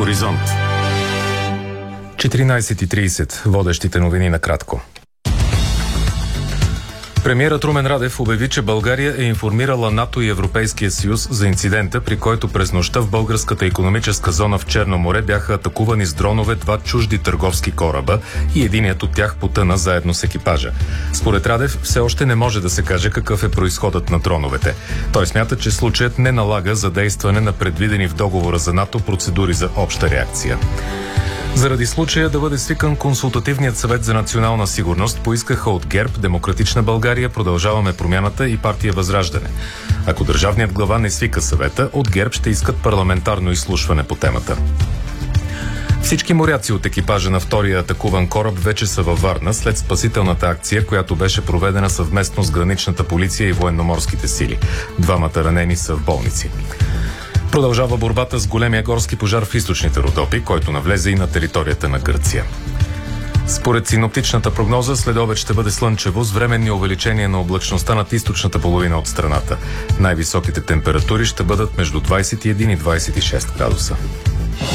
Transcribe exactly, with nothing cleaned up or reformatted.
Хоризонт. четиринайсет и трийсет. Водещите новини накратко. Премиерът Румен Радев обяви, че България е информирала НАТО и Европейския съюз за инцидента, при който през нощта в българската икономическа зона в Черно море бяха атакувани с дронове два чужди търговски кораба и единият от тях потъна заедно с екипажа. Според Радев все още не може да се каже какъв е произходът на дроновете. Той смята, че случаят не налага задействане на предвидени в договора за НАТО процедури за обща реакция. Заради случая да бъде свикан Консултативният съвет за национална сигурност, поискаха от ГЕРБ, Демократична България, Продължаваме промяната и партия Възраждане. Ако държавният глава не свика съвета, от ГЕРБ ще искат парламентарно изслушване по темата. Всички моряци от екипажа на втория атакуван кораб вече са във Варна след спасителната акция, която беше проведена съвместно с граничната полиция и военноморските сили. Двамата ранени са в болници. Продължава борбата с големия горски пожар в източните Родопи, който навлезе и на територията на Гърция. Според синоптичната прогноза, следобед ще бъде слънчево с временни увеличения на облачността над източната половина от страната. Най-високите температури ще бъдат между двайсет и един и двайсет и шест градуса.